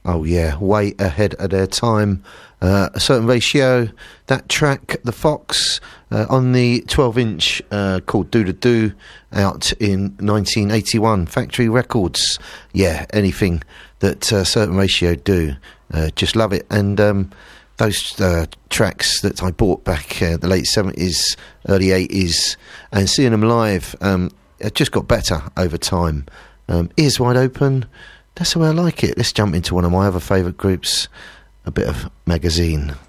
Oh yeah, way ahead of their time. A Certain Ratio, that track, The Fox, on the 12-inch called Do Da Do, out in 1981, Factory Records. Yeah, anything that Certain Ratio do, just love it. And those tracks that I bought back the late 70s, early 80s, and seeing them live, it just got better over time. Ears wide open, that's the way I like it. Let's jump into one of my other favourite groups, a bit of Magazine.